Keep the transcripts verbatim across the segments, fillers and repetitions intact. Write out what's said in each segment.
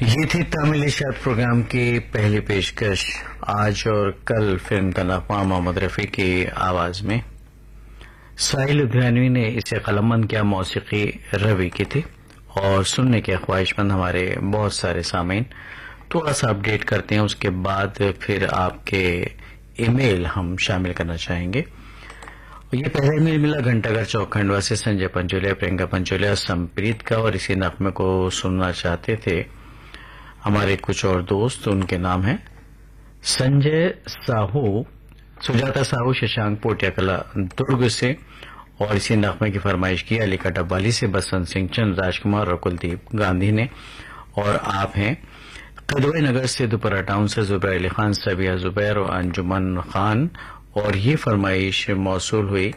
یہ تھی تامل اشاعت پروگرام کی پہلی پیشکش آج اور کل فلم کا نغمہ محمد رفیع کی آواز میں. ساحل لدھیانوی نے اسے قلمبند کیا، موسیقی روی کی تھی اور سننے کے خواہش مند ہمارے بہت سارے سامعین. تھوڑا سا اپڈیٹ کرتے ہیں، اس کے بعد پھر آپ کے ای میل ہم شامل کرنا چاہیں گے. یہ پہلے میل ملا گھنٹہ گھر چوک کھنڈوا سے سنجے پنچولیا، پرینکا پنچولیا، سمپریت کا، اور اسی نغمے کو سننا چاہتے تھے ہمارے کچھ اور دوست. ان کے نام ہیں سنجے ساہو، سجاتا ساہو، ششانک پوٹیا کلا درگ سے، اور اسی نغمے کی فرمائش کی علی کا ڈبالی سے بسنت سنگھ چند، راج کمار اور کلدیپ گاندھی نے. اور آپ ہیں قدوئی نگر سے دوپہر ٹاؤن سے زبیر علی خان، سبیہ زبیر اور انجمن خان. اور یہ فرمائش موصول ہوئی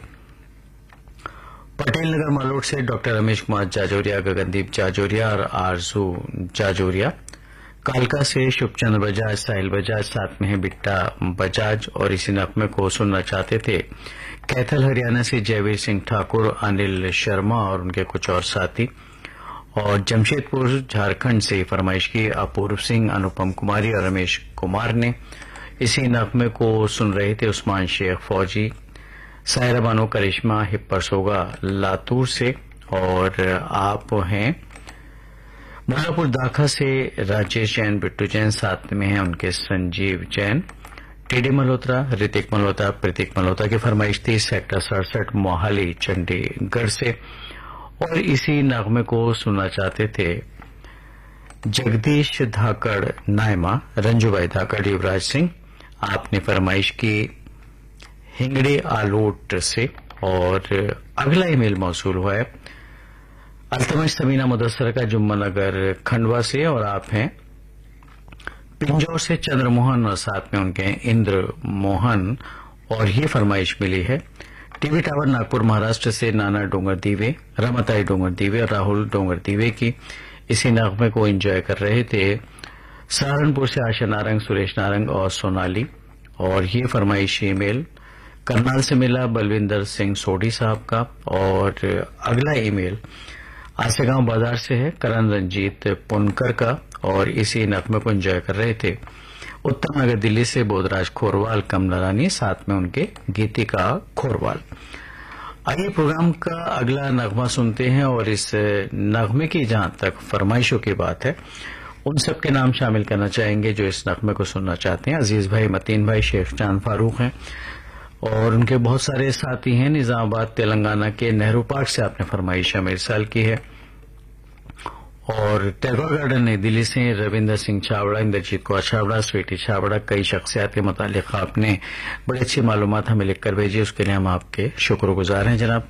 پٹیل نگر مالوٹ سے ڈاکٹر رمیش کمار جاجوریا، گگندیپ جاجوریا اور آرزو جاجوریا. کالکا سے شبھ چندر بجاج، ساحل بجاج، ساتھ میں ہے بٹا بجاج، اور اسی نغمے کو سننا چاہتے تھے کیتھل ہریانہ سے جیویر سنگھ ٹھاکر، انل شرما اور ان کے کچھ اور ساتھی. اور جمشید پور جھارکھنڈ سے فرمائش کی اپورو سنگھ، انوپم کماری اور رمیش کمار نے. اسی نغمے کو سن رہے تھے عثمان شیخ فوجی، سائرہ بانو، کرشمہ ہپر سوگا لاتور سے. اور آپ ہیں ملاپور داکھا سے راجیش جین، بٹو جین، ساتھ میں ہیں ان کے سنجیو جین. ٹی ڈی ملہوترا، رتک ملہوترا، پرتک ملہوترا کی فرمائش تھی سیکٹر سڑسٹھ موہالی چنڈی گڑھ سے. اور اسی نغمے کو سننا چاہتے تھے جگدیش دھاکڑ نائمہ، رنجو بھائی دھاکڑ، یوراج سنگھ. آپ نے فرمائش کی ہنگڑی آلوٹ سے. اور اگلا ای میل موصول ہوا ہے التمش سمینہ مدثر کا، جمعہ نگر کھنڈوا سے. اور آپ ہیں پنجور سے چندر موہن، اور ساتھ میں ان کے اندر موہن. اور یہ فرمائش ملی ہے T V tower Nagpur Maharashtra سے نانا ڈونگر دیوے، رمتائی ڈونگر دیوے اور راہل ڈونگر دیوے کی. اسی نغمے کو انجوائے کر رہے تھے سہارنپور سے آشا نارنگ، سریش نارنگ اور سونالی. اور یہ فرمائش ای میل کرنال سے ملا بلوندر سنگھ سوڈی صاحب کا. اور اگلا ای میل آسے گاؤں بازار سے ہے کرن رنجیت پنکر کا. اور اسی نغمے کو انجوائے کر رہے تھے اتم نگر دلی سے بودراج کھوروال کملا رانی، ساتھ میں ان کے گیتی کا کھوروال. آئیے پروگرام کا اگلا نغمہ سنتے ہیں. اور اس نغمے کی جہاں تک فرمائشوں کی بات ہے، ان سب کے نام شامل کرنا چاہیں گے جو اس نغمے کو سننا چاہتے ہیں. عزیز بھائی، متین بھائی، شیخ چاند فاروق ہیں، اور ان کے بہت سارے ساتھی ہیں. نظام آباد تلنگانہ کے نہرو پارک سے آپ نے فرمائش ہمیں ارسال کی ہے. اور ٹیگور گارڈن نئی دلی سے رویندر سنگھ چھابڑا، اندرجیت کور چھابڑا، سویٹی چھابڑا. کئی شخصیات کے متعلق آپ نے بڑی اچھی معلومات ہمیں لکھ کر بھیجی، اس کے لیے ہم آپ کے شکر گزار ہیں جناب.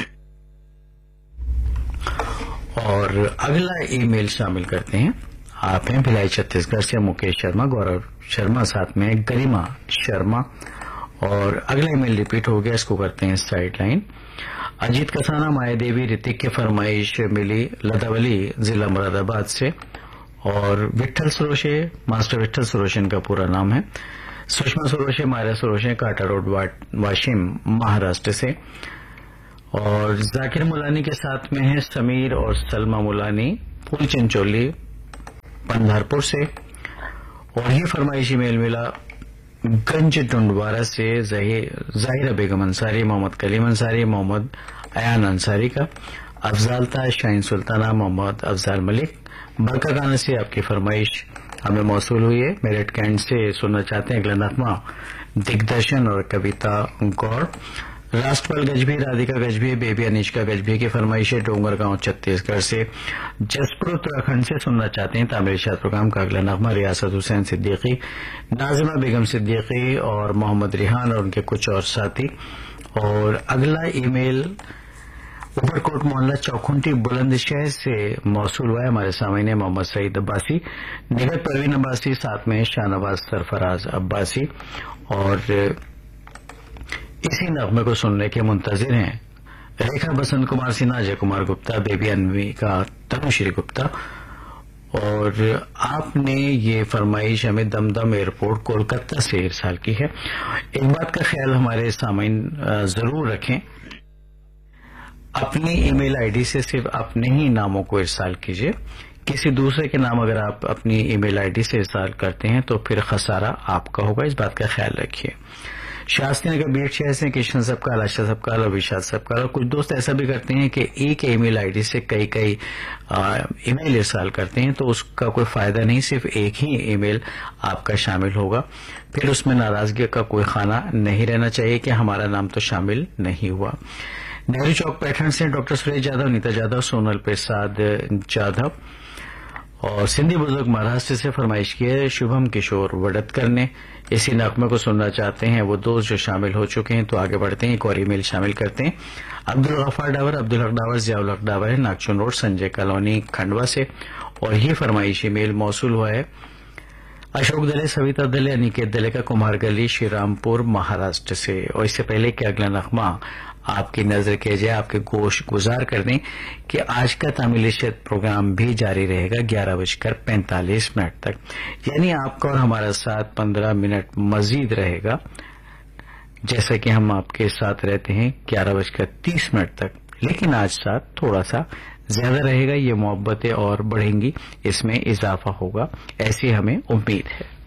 اور اگلا ای میل شامل کرتے ہیں. آپ ہیں بھلائی چھتیس گڑھ سے مکیش شرما، گورو شرما، ساتھ میں گریما شرما. اور اگلا ای میل ریپیٹ ہو گیا، اس کو کرتے ہیں سائڈ لائن. اجیت کسانہ، مایا دیوی، رتک کی فرمائش ملی لداولی ضلع مراد آباد سے. اور وٹھل سروشے، ماسٹر وٹھل سروشن کا پورا نام ہے. سشما سروشے، مائرا سروشے، کاٹا روڈ، واشم، مہاراشٹر سے. اور ذاکر مولانی کے ساتھ میں ہے سمیر اور سلما مولانی، پھول چنچولی، پندھارپور سے. اور یہ فرمائشی میل ملا گنج ڈنڈوارا سے ظاہرہ بیگم انصاری، محمد کلیم انصاری، محمد ایان انصاری کا. افضال تاج، شاہین سلطانہ، محمد افضال ملک. برقع گانا سے آپ کی فرمائش ہمیں موصول ہوئی ہے. میرٹ کینٹ سے سننا چاہتے ہیں اگلا نغمہ دگدرشن اور کویتا گور. راشٹرپال گجبھی، رادھیکا گجبھی، بیبی انیشکا گجبھی کی فرمائش ہے ڈونگر گاؤں چھتیس گڑھ سے. جسپور اتراکھنڈ سے سننا چاہتے ہیں تامل اشاعت پروگرام کا اگلا نغمہ ریاست حسین صدیقی، ناظمہ بیگم صدیقی اور محمد ریحان اور ان کے کچھ اور ساتھی. اور اگلا ای میل اوپر کوٹ محلہ چوکھنٹی بلند شہر سے موصول ہوا ہے ہمارے سامنے محمد سعید عباسی، نگت پروین عباسی، ساتھ میں شاہ نواز سرفراز عباسی. اور اسی نغمے کو سننے کے منتظر ہیں ریکھا بسنت کمار سنہا، اجے کمار گپتا، بیبی انویکا تنوشری گپتا. اور آپ نے یہ فرمائش ہمیں دمدم ایئرپورٹ کولکتہ سے ارسال کی ہے. ایک بات کا خیال ہمارے سامعین ضرور رکھیں، اپنی ای میل آئی ڈی سے صرف اپنے ہی ناموں کو ارسال کیجیے، किसी दूसरे के नाम अगर आप अपनी ईमेल आईडी से इरसाल करते हैं तो फिर खसारा आपका होगा, इस बात का ख्याल रखिए। शास्त्री नगर बीट शहर से किशन सबकाल, आशा सबकाल और विशाल सबकाल। और कुछ दोस्त ऐसा भी करते हैं कि एक ईमेल आईडी से कई कई ईमेल इरसाल करते हैं, तो उसका कोई फायदा नहीं, सिर्फ एक ही ईमेल आपका शामिल होगा। फिर उसमें नाराजगी का कोई खाना नहीं रहना चाहिए कि हमारा नाम तो शामिल नहीं हुआ। नेहरू चौक पैठण से डॉक्टर सुरेश यादव, नीता यादव, सोनल प्रसाद जाधव और सिंधी बुजुर्ग महाराष्ट्र से फरमाइश की है शुभम किशोर वडतकर ने। इसी नगमे को सुनना चाहते हैं वो दोस्त जो शामिल हो चुके हैं, तो आगे बढ़ते हैं, एक और ईमेल शामिल करते हैं। अब्दुल गफ्फार डावर, अब्दुल हक डावर, जियाउल हक डावर है नागचुन रोड, संजय कॉलोनी, खंडवा से। और ये फरमाइश ईमेल मौसूल हुआ है अशोक दले, सविता दले, अनिकेत दले का कुमार गली, श्रीरामपुर, महाराष्ट्र से। और इससे पहले कि अगला नगमा आपकी नजर के जाए, आपके गोश गुजार कर दें कि आज का तामिलिशियत प्रोग्राम भी जारी रहेगा ग्यारह बजकर पैंतालीस मिनट तक, यानी आपका और हमारा साथ पंद्रह मिनट मजीद रहेगा, जैसा कि हम आपके साथ रहते हैं ग्यारह बजकर तीस मिनट तक। लेकिन आज साथ थोड़ा सा ज्यादा रहेगा, ये मोहब्बतें और बढ़ेंगी, इसमें इजाफा होगा, ऐसी हमें उम्मीद है।